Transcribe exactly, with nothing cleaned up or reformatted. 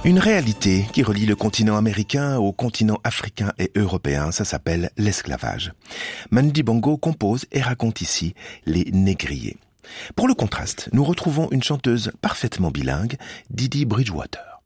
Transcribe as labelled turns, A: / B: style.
A: Une réalité qui relie le continent américain au continent africain et européen, ça s'appelle l'esclavage. Manu Dibango compose et raconte ici les négriers. Pour le contraste, nous retrouvons une chanteuse parfaitement bilingue, Didi Bridgewater.